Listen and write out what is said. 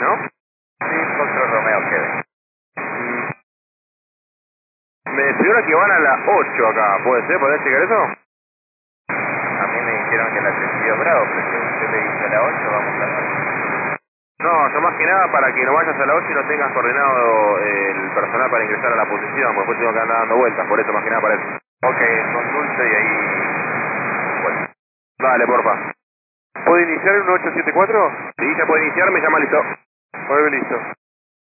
¿no? Sí, Foxtrot Romeo, Quebec. Me figura que van a las 8 acá, ¿puede ser? ¿Podés checar eso? A mí me dijeron que la 32 grados, pero usted le dice a la 8, vamos a la 8. No, yo más que nada para que no vayas a las 8 y no tengas coordinado el personal para ingresar a la posición, porque después tengo que andar dando vueltas, por eso más que nada para eso. Ok, consulte y ahí... Bueno. Dale, porfa. ¿Puede iniciar en un 874? Sí, se puede iniciar, me llama listo. Muy bien, listo.